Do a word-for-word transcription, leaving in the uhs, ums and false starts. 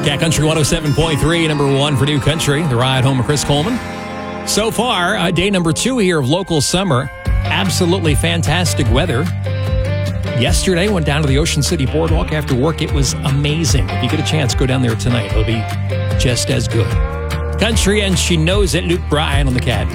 Cat Country one oh seven point three, number one for New Country. The ride home of Chris Coleman. So far, uh, day number two here of local summer. Absolutely fantastic weather. Yesterday, went down to the Ocean City Boardwalk after work. It was amazing. If you get a chance, go down there tonight. It'll be just as good. Country, and she knows it. Luke Bryan on the Cat.